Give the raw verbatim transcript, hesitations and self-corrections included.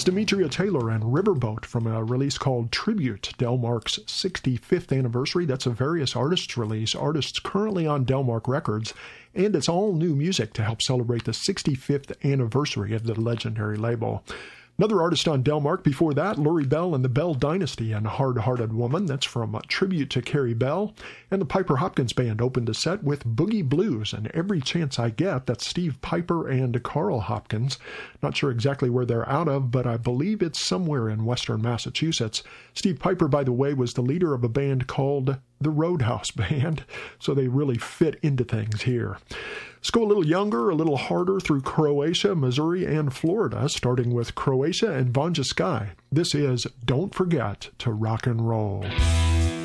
That's Demetria Taylor and Riverboat from a release called Tribute, Delmark's sixty-fifth anniversary. That's a various artists release, artists currently on Delmark Records, and it's all new music to help celebrate the sixty-fifth anniversary of the legendary label. Another artist on Delmark before that, Lori Bell and the Bell Dynasty and Hard-Hearted Woman. That's from a Tribute to Carrie Bell. And the Piper Hopkins Band opened a set with Boogie Blues and Every Chance I Get. That's Steve Piper and Carl Hopkins. Not sure exactly where they're out of, but I believe it's somewhere in western Massachusetts. Steve Piper, by the way, was the leader of a band called the Roadhouse Band, so they really fit into things here. Let's go a little younger, a little harder through Croatia, Missouri, and Florida, starting with Croatia and Vanja Sky. This is Don't Forget to Rock and Roll.